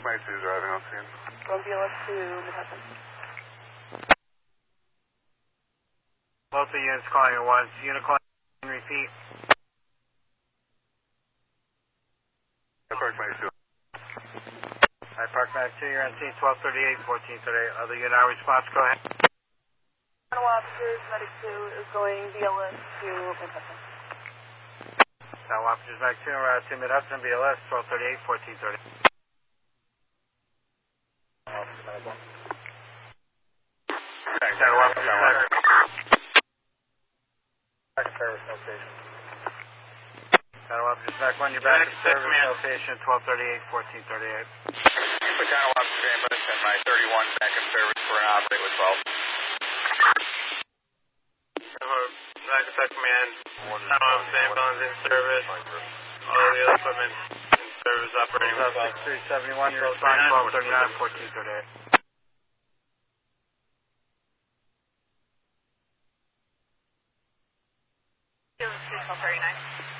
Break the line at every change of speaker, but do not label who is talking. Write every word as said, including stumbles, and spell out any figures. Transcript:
twenty-two driving on scene.
From B L S to Manhattan.
Both the units calling at once. Unit calling and repeat.
I Park twenty-two.
I Park ninety-two, you're on scene twelve thirty-eight, fourteen thirty-eight. Other unit out response, go ahead.
Colonel Officers, Medic two is going B L S to Manhattan.
Now officers back two, we're out to Mid-Hudson, B L S, twelve thirty-eight, fourteen thirty. Now officers back.
Back to service location.
Now officers back one, you're back at service location, twelve thirty-eight, fourteen thirty-eight.
Put down officer ambulance and my thirty-one back in service for an operate with twelve.
Back to command. Now officer ambulance in service. All the other equipment in service operating with twelve.
three seventy-one, you're responding twelve thirty-nine, fourteen thirty-eight.
twelve thirty-nine.